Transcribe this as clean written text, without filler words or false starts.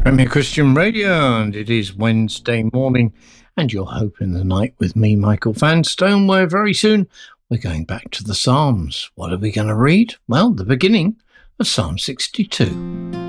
Premier Christian Radio, and it is Wednesday morning, and you're hoping the night with me, Michael Vanstone, where very soon we're going back to the Psalms. What are we going to read? Well, the beginning of Psalm 62.